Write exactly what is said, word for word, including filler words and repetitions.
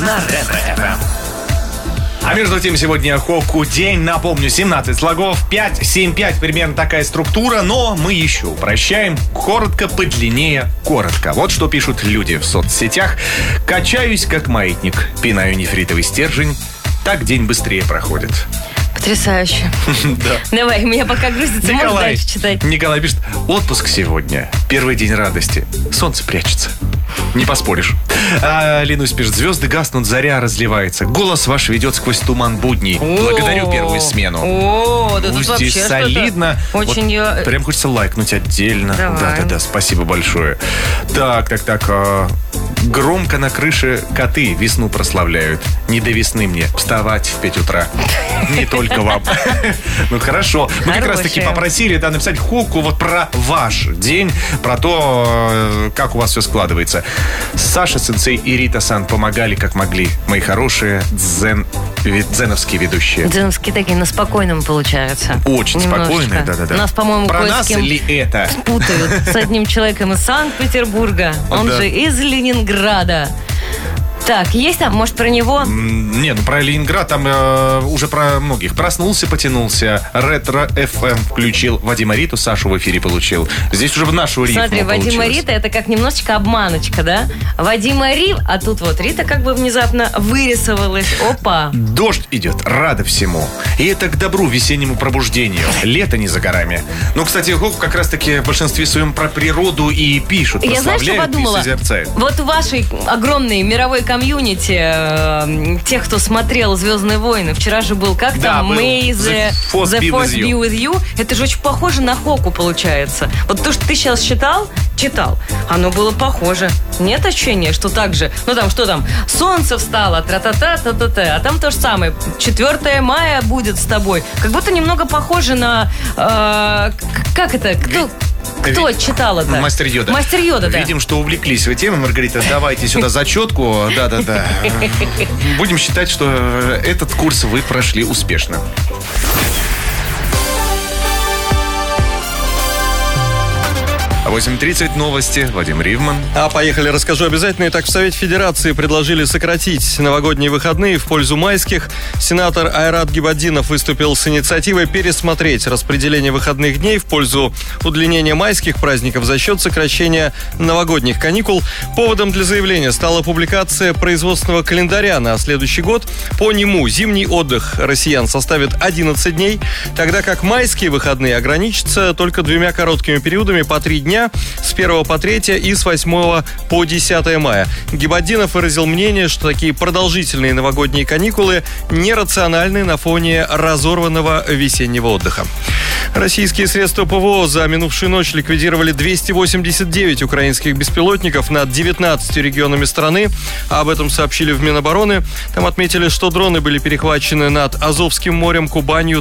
на Ретро-эф эм. А между тем, сегодня Хоку день. Напомню, семнадцать слогов, пять, семь, пять, примерно такая структура, но мы еще упрощаем. Коротко, подлиннее, коротко. Вот что пишут люди в соцсетях. Качаюсь, как маятник, пинаю нефритовый стержень. Так день быстрее проходит. Потрясающе. Да. Давай, меня пока грузится, можешь дальше читать. Николай пишет, отпуск сегодня, первый день радости. Солнце прячется. Не поспоришь. А, Линус пишет, звезды гаснут, заря разливается. Голос ваш ведет сквозь туман будней. Благодарю первую смену. О, да ну, тут здесь вообще солидно. Очень вот я... Прям хочется лайкнуть отдельно. Да-да-да, спасибо большое. Так, так, так. А... Громко на крыше коты весну прославляют. Не до весны мне вставать в пять утра. Не только вам. Ну хорошо. Мы как раз таки попросили да, написать Хоку вот про ваш день, про то, как у вас все складывается. Саша Сенсей и Рита-сан помогали как могли. Мои хорошие дзен... дзеновские ведущие. Дзеновские такие, на спокойном получаются. Очень спокойные, да-да-да. Нас, по-моему, про нас ли это? Путают с одним человеком из Санкт-Петербурга. Он да. же из Ленинграда. Так, есть там, может, про него? Не, ну про Ленинград там э, уже про многих. Проснулся, потянулся, Ретро-эф эм включил, Вадима Риту Сашу в эфире получил. Здесь уже в нашу рифму Смотри, Вадима получилось. Рита, это как немножечко обманочка, да? Вадима Рив, а тут вот Рита как бы внезапно вырисовалась. Опа! Дождь идет, рада всему. И это к добру, весеннему пробуждению. Лето не за горами. Ну, кстати, Хоку как раз-таки в большинстве своем про природу и пишут, Я знаешь, что подумала? И созерцают. Вот в вашей огромной мировой комьюнити э, тех, кто смотрел «Звездные войны», вчера же был, как да, там, был. May the, the Force, the be, force with be with you. Это же очень похоже на Хоку получается. Вот то, что ты сейчас читал, читал, оно было похоже. Нет ощущения, что так же, ну там, что там, солнце встало, тра-та-та, та-та-та, а там то же самое, четвёртое мая будет с тобой. Как будто немного похоже на, э, как это, кто... Кто читал это? Мастер Йода. Мастер Йода, да. Видим, что увлеклись вы темой, Маргарита. Давайте сюда зачетку. Да-да-да. Будем считать, что этот курс вы прошли успешно. восемь тридцать новости. Вадим Ривман. А поехали, расскажу обязательно. Итак, в Совете Федерации предложили сократить новогодние выходные в пользу майских. Сенатор Айрат Гибаддинов выступил с инициативой пересмотреть распределение выходных дней в пользу удлинения майских праздников за счет сокращения новогодних каникул. Поводом для заявления стала публикация производственного календаря на следующий год. По нему зимний отдых россиян составит одиннадцать дней, тогда как майские выходные ограничатся только двумя короткими периодами по три дня с первого по третье и с восьмого по десятое мая. Гибаддинов выразил мнение, что такие продолжительные новогодние каникулы нерациональны на фоне разорванного весеннего отдыха. Российские средства ПВО за минувшую ночь ликвидировали двести восемьдесят девять украинских беспилотников над девятнадцатью регионами страны. Об этом сообщили в Минобороны. Там отметили, что дроны были перехвачены над Азовским морем, Кубанью,